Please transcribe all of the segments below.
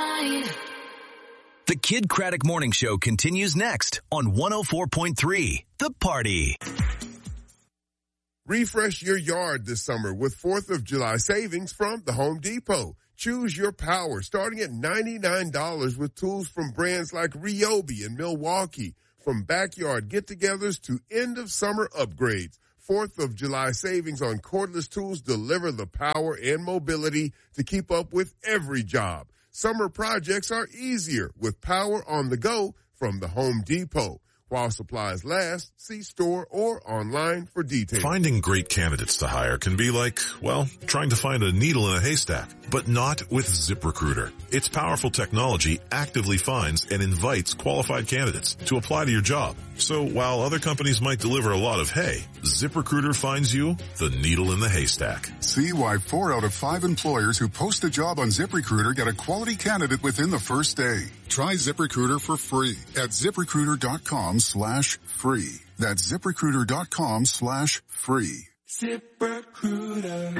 mind. The Kid Craddock Morning Show continues next on 104.3 The Party. Refresh your yard this summer with 4th of July savings from the Home Depot. Choose your power starting at $99 with tools from brands like Ryobi and Milwaukee. From backyard get-togethers to end-of-summer upgrades, 4th of July savings on cordless tools deliver the power and mobility to keep up with every job. Summer projects are easier with power on the go from the Home Depot. While supplies last, see store or online for details. Finding great candidates to hire can be like, well, trying to find a needle in a haystack, but not with ZipRecruiter. Its powerful technology actively finds and invites qualified candidates to apply to your job. So while other companies might deliver a lot of hay, ZipRecruiter finds you the needle in the haystack. See why 4 out of 5 employers who post a job on ZipRecruiter get a quality candidate within the first day. Try ZipRecruiter for free at ZipRecruiter.com/free. That's ZipRecruiter.com/free. ZipRecruiter.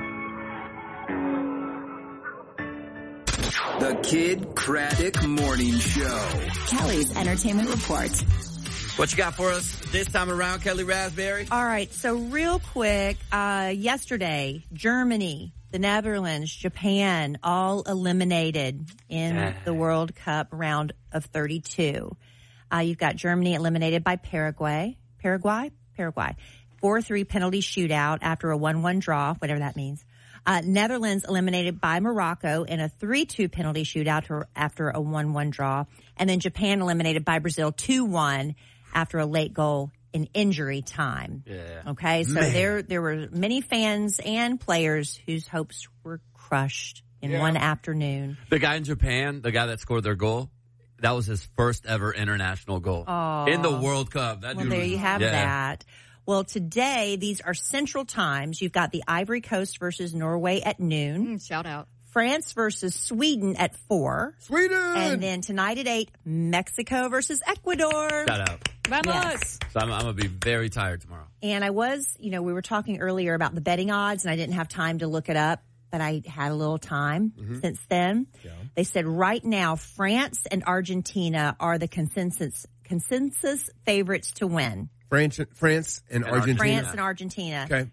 The Kid Craddock Morning Show. Kelly's Entertainment Report. What you got for us this time around, Kelly Raspberry? All right, so real quick, yesterday, Germany, the Netherlands, Japan, all eliminated in the World Cup round of 32. You've got Germany eliminated by Paraguay. 4-3 penalty shootout after a 1-1 draw, whatever that means. Netherlands eliminated by Morocco in a 3-2 penalty shootout after a 1-1 draw. And then Japan eliminated by Brazil 2-1 after a late goal in injury time. Yeah. Okay, so there were many fans and players whose hopes were crushed in one afternoon. The guy in Japan, the guy that scored their goal, that was his first ever international goal in the World Cup. That dude there was, you have that. Well, today, these are Central Times. You've got the Ivory Coast versus Norway at noon. Shout out. France versus Sweden at 4. Sweden! And then tonight at 8, Mexico versus Ecuador. Shout out. Vamos. Yes. So I'm going to be very tired tomorrow. And I was, we were talking earlier about the betting odds, and I didn't have time to look it up, but I had a little time since then. Yeah. They said right now, France and Argentina are the consensus favorites to win. France and Argentina. France and Argentina. Okay.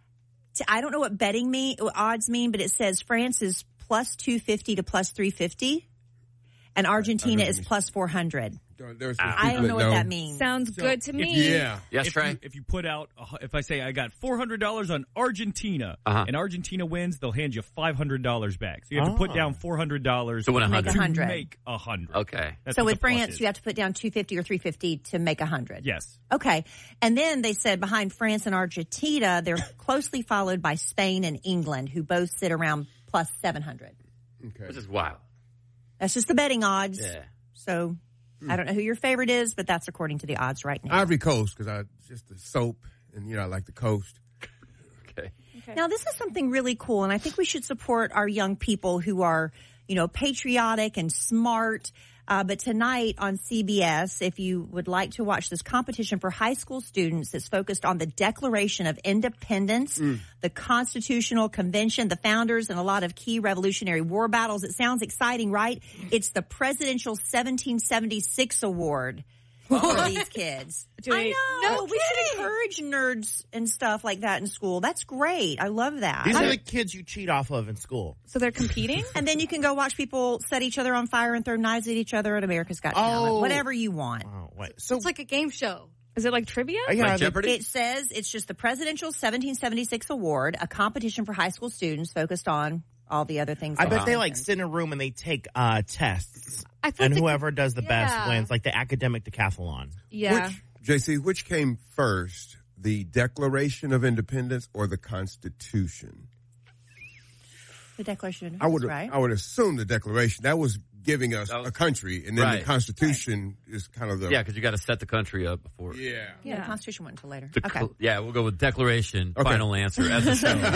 I don't know what odds mean, but it says France is plus 250 to plus 350, and Argentina is plus 400. I don't know what that means. Sounds good to me. Yes, Trey. If you put out, if I say I got $400 on Argentina, and Argentina wins, they'll hand you $500 back. So you have to put down $400 to win make 100. Make 100. Okay. That's so with France, you have to put down 250 or 350 to make 100. Yes. Okay. And then they said behind France and Argentina, they're closely followed by Spain and England, who both sit around plus 700. Okay. This is wild. That's just the betting odds. Yeah. So I don't know who your favorite is, but that's according to the odds right now. Ivory Coast, because I just the soap, and I like the coast. Okay. Now this is something really cool, and I think we should support our young people who are, patriotic and smart. But tonight on CBS, if you would like to watch this competition for high school students that's focused on the Declaration of Independence, the Constitutional Convention, the founders, and a lot of key Revolutionary War battles. It sounds exciting, right? It's the Presidential 1776 Award for these kids. I know. We should encourage nerds and stuff like that in school. That's great. I love that. These are the kids you cheat off of in school. So they're competing? And then you can go watch people set each other on fire and throw knives at each other at America's Got Talent. Whatever you want. Oh, wait. So it's like a game show. Is it like trivia? Like Jeopardy? It says it's just the Presidential 1776 Award, a competition for high school students focused on all the other things. I bet they sit in a room and they take tests. And whoever does the best wins, like the academic decathlon. Yeah. Which came first, the Declaration of Independence or the Constitution? The Declaration of Independence, right? I would assume the Declaration. That was giving us a country, and then the Constitution is kind of the... Yeah, because you got to set the country up before. Yeah, the Constitution wasn't until later. We'll go with Declaration, final answer, as a show.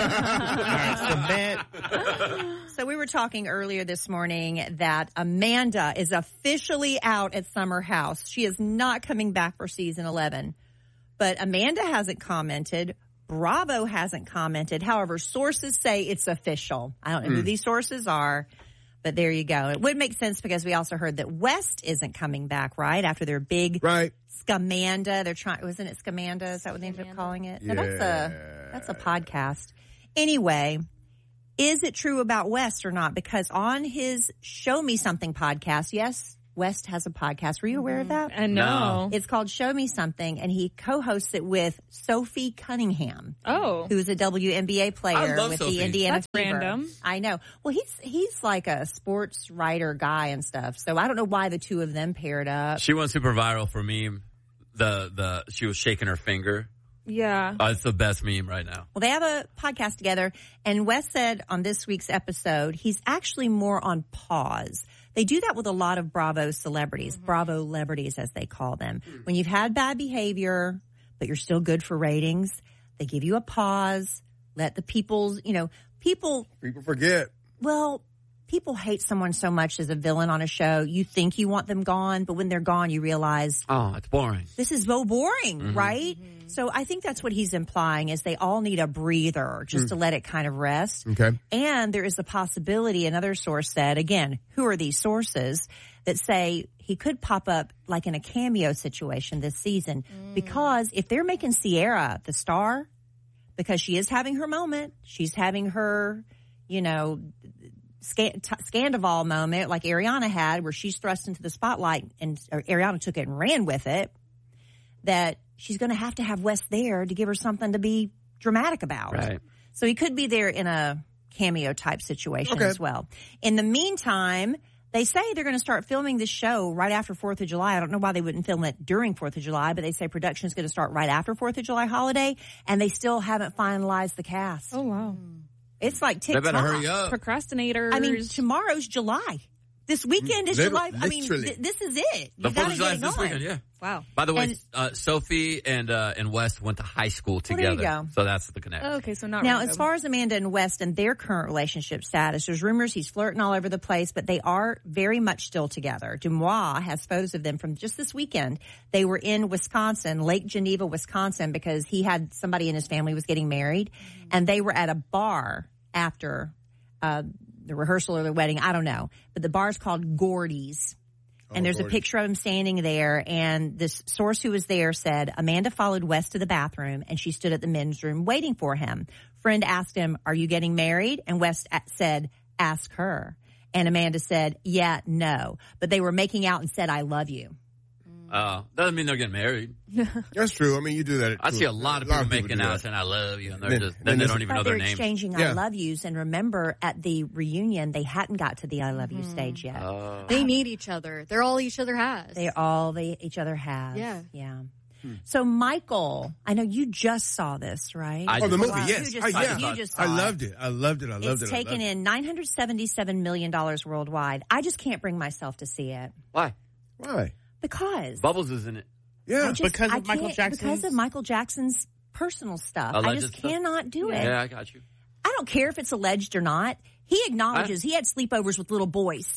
So we were talking earlier this morning that Amanda is officially out at Summer House. She is not coming back for season 11. But Amanda hasn't commented. Bravo hasn't commented. However, sources say it's official. I don't know who these sources are. But there you go. It would make sense because we also heard that West isn't coming back, right? After their big Scamanda. They're trying, wasn't it Scamanda? Is that what they ended up calling it? Yeah. No, that's a podcast. Anyway, is it true about West or not? Because on his Show Me Something podcast, yes, West has a podcast. Were you aware of that? No. It's called Show Me Something, and he co-hosts it with Sophie Cunningham. Oh. Who's a WNBA player with Sophie. the Indiana That's Fever. random. I know. Well, he's like a sports writer guy and stuff, so I don't know why the two of them paired up. She went super viral for meme. She was shaking her finger. Yeah. It's the best meme right now. Well, they have a podcast together, and Wes said on this week's episode, he's actually more on pause. They do that with a lot of Bravo celebrities, Bravo celebrities as they call them. When you've had bad behavior, but you're still good for ratings, they give you a pause, let the people forget. Well, people hate someone so much as a villain on a show. You think you want them gone, but when they're gone, you realize, oh, it's boring. This is so boring, right? So I think that's what he's implying is they all need a breather just to let it kind of rest. Okay. And there is the possibility, another source said, again, who are these sources that say he could pop up like in a cameo situation this season? Because if they're making Sierra the star, because she is having her moment, she's having her, Scandival moment like Ariana had where she's thrust into the spotlight and Ariana took it and ran with it, that she's going to have Wes there to give her something to be dramatic about. Right. So he could be there in a cameo type situation as well. In the meantime, they say they're going to start filming this show right after 4th of July. I don't know why they wouldn't film it during 4th of July, but they say production is going to start right after 4th of July holiday, and they still haven't finalized the cast. Oh, wow. It's like TikTok. They better hurry up. Procrastinators. I mean, tomorr's July. This weekend is July. I mean, this is it. The 4th of July is this weekend, yeah. Wow. By the way, Sophie and West went to high school together. Well, there you go. So that's the connection. Okay, so not now, random. as far as Amanda and West and their current relationship status, there's rumors he's flirting all over the place, but they are very much still together. Dumois has photos of them from just this weekend. They were in Wisconsin, Lake Geneva, Wisconsin, because he had somebody in his family was getting married, and they were at a bar after the rehearsal or the wedding. I don't know. But the bar's called Gordy's. And there's a picture of him standing there. And this source who was there said, Amanda followed West to the bathroom and she stood at the men's room waiting for him. Friend asked him, are you getting married? And West said, ask her. And Amanda said, yeah, no. But they were making out and said, I love you. Doesn't mean they're getting married. That's true. I mean, you do that. I see a lot of people making out saying I love you, and then they don't even know their name. They're exchanging I love yous, and remember at the reunion they hadn't got to the I love you stage yet. They need each other. They're all each other has. Each other has. Yeah. So Michael, I know you just saw this, right? The movie, yes. You just saw I loved it. I loved it. It's taken in $977 million worldwide. I just can't bring myself to see it. Why? Because Bubbles is in it. Yeah, because of Michael Jackson's personal stuff. I just cannot do it. Yeah, I got you. I don't care if it's alleged or not. He acknowledges he had sleepovers with little boys.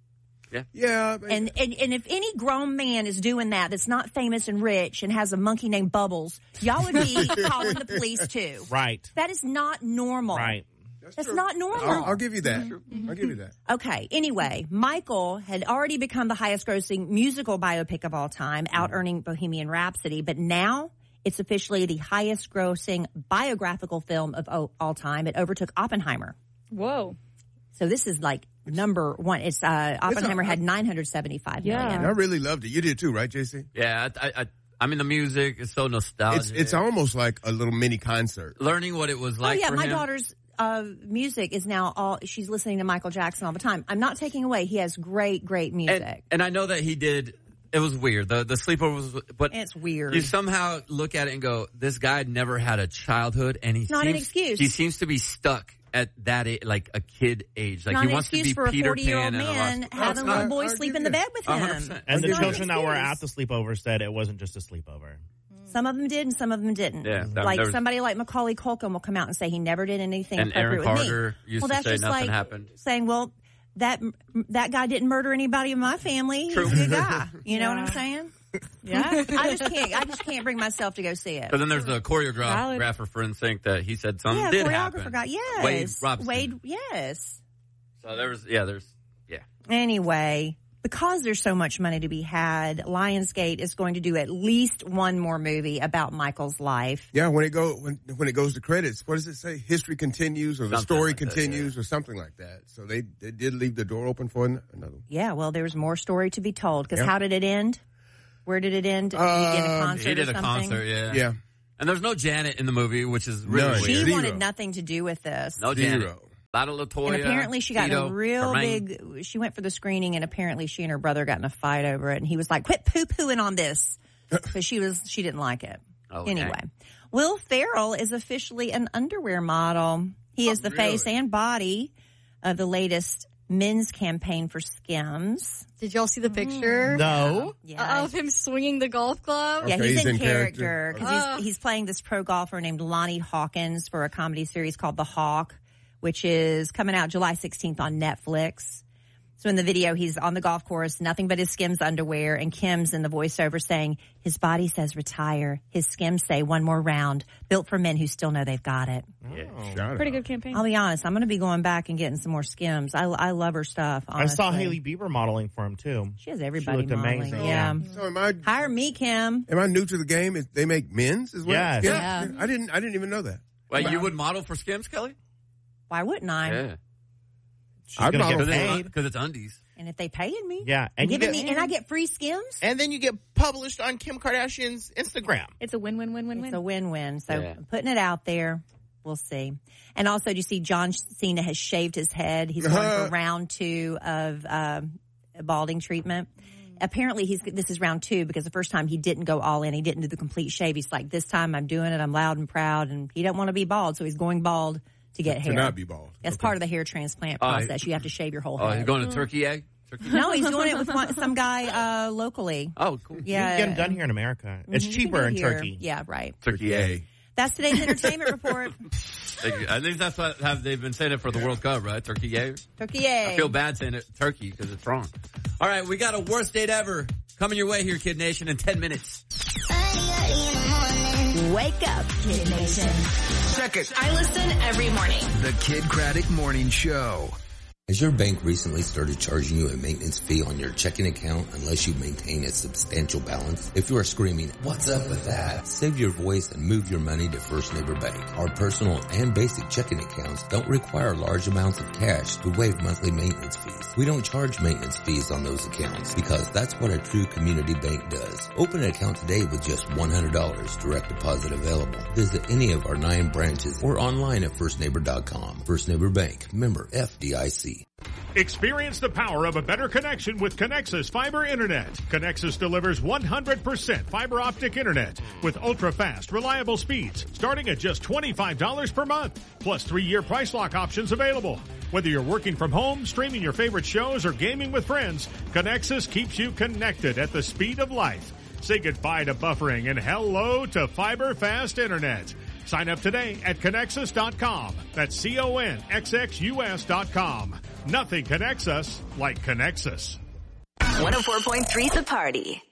Yeah. And if any grown man is doing that's not famous and rich and has a monkey named Bubbles, y'all would be calling the police too. Right. That is not normal. Right. That's not normal. I'll give you that. I'll give you that. Okay. Anyway, Michael had already become the highest grossing musical biopic of all time, out earning Bohemian Rhapsody. But now it's officially the highest grossing biographical film of all time. It overtook Oppenheimer. Whoa. So this is like number one. It's Oppenheimer had $975 million. I really loved it. You did too, right, JC? Yeah. I mean, the music is so nostalgic. It's almost like a little mini concert. Learning what it was like. Oh yeah, for my him. daughter's music is now she's listening to Michael Jackson all the time. I'm not taking away. He has great music. And I know that he did. It was weird. The sleepover was, but it's weird. You somehow look at it and go, this guy never had a childhood, and it's not an excuse. He seems to be stuck at that age, like a kid age. Like not he an wants to be excuse for Peter a 40-year-old Pan man having little boys sleep in the bed with him. 100%. And the children that were at the sleepover said it wasn't just a sleepover. Some of them did and some of them didn't. Yeah, like somebody like Macaulay Culkin will come out and say he never did anything and appropriate Aaron with Carter me. used to say nothing happened. Saying, well, that guy didn't murder anybody in my family. True. He's a good guy. You know what I'm saying? Yeah. I just can't bring myself to go see it. But then there's the choreographer for NSYNC that he said something did happen. Yes. Wade Robson. Yes. So there's Anyway, because there's so much money to be had, Lionsgate is going to do at least one more movie about Michael's life. Yeah, when it goes to credits, what does it say? History continues, or the story continues, or something like that. So they did leave the door open for another one. Yeah, well, there's more story to be told. Because how did it end? Where did it end? Did he get a concert he did or a something? concert, yeah. Yeah. And there's no Janet in the movie, which is really weird. She wanted nothing to do with this. No Janet. A lot of LaToya. And apparently she got in a real Hermione. big, she went for the screening and apparently she and her brother got in a fight over it. And he was like, quit poo-pooing on this. So she didn't like it. Okay. Anyway, Will Ferrell is officially an underwear model. He is the face and body of the latest men's campaign for Skims. Did y'all see the picture? No. Yeah. Of him swinging the golf club? Yeah, he's in character. Because he's playing this pro golfer named Lonnie Hawkins for a comedy series called The Hawk, which is coming out July 16th on Netflix. So in the video, he's on the golf course, nothing but his Skims underwear, and Kim's in the voiceover saying, his body says retire, his Skims say one more round, built for men who still know they've got it. Yeah. Pretty good campaign. I'll be honest, I'm going to be going back and getting some more Skims. I love her stuff, honestly. I saw Hailey Bieber modeling for him, too. She has everybody she looked modeling. amazing. Yeah. So hire me, Kim. Am I new to the game? They make men's as well? Yes. Yeah. I didn't even know that. Wait, you would model for Skims, Kelly? Why wouldn't I? Yeah. She's going to get paid. Because it's undies. And if they paid me. Yeah. And I get free Skims. And then you get published on Kim Kardashian's Instagram. It's a win-win-win-win-win. It's a win-win. So I'm putting it out there. We'll see. And also, do you see John Cena has shaved his head? He's going for round 2 of balding treatment. Apparently, this is round 2 because the first time he didn't go all in. He didn't do the complete shave. He's like, this time I'm doing it. I'm loud and proud. And he doesn't want to be bald. So he's going bald to get hair. To not be bald. That's part of the hair transplant process. You have to shave your whole head. Oh, he's going to Turkey egg? No, he's doing it with some guy locally. Oh, cool. Yeah. You can get them done here in America. It's cheaper in Turkey. Yeah, right. Turkey egg. That's today's entertainment report. I think that's what they've been saying it for the World Cup, right? Turkey egg? Turkey egg. I feel bad saying it turkey because it's wrong. All right, we got a worst date ever coming your way here, Kid Nation, in 10 minutes. Wake up, Kid Nation. Check it. I listen every morning. The Kid Craddock Morning Show. Has your bank recently started charging you a maintenance fee on your checking account unless you maintain a substantial balance? If you are screaming, what's up with that? Save your voice and move your money to First Neighbor Bank. Our personal and basic checking accounts don't require large amounts of cash to waive monthly maintenance fees. We don't charge maintenance fees on those accounts because that's what a true community bank does. Open an account today with just $100 direct deposit available. Visit any of our 9 branches or online at firstneighbor.com. First Neighbor Bank, member FDIC. Experience the power of a better connection with Connexus Fiber Internet. Connexus delivers 100% fiber optic internet with ultra-fast, reliable speeds starting at just $25 per month, plus 3-year price lock options available. Whether you're working from home, streaming your favorite shows, or gaming with friends, Connexus keeps you connected at the speed of life. Say goodbye to buffering and hello to fiber fast internet. Sign up today at Connexus.com. That's CONXXUS.com. Nothing connects us like Connexus. 104.3 The Party.